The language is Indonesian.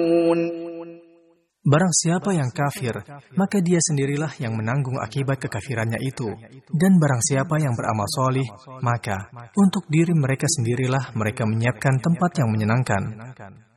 Barang siapa yang kafir, maka dia sendirilah yang menanggung akibat kekafirannya itu. Dan barang siapa yang beramal solih, maka untuk diri mereka sendirilah mereka menyiapkan tempat yang menyenangkan.